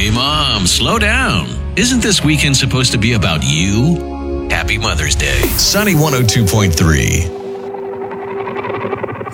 Hey, Mom, slow down. Isn't this weekend supposed to be about you? Happy Mother's Day. Sunny 102.3.